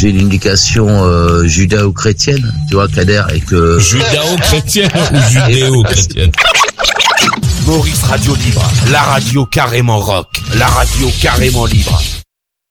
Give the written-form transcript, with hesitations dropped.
j'ai une indication judéo-chrétienne, tu vois, Kader, et que... Judéo-chrétienne ou judéo-chrétienne? Maurice Radio Libre, la radio carrément rock, la radio carrément libre.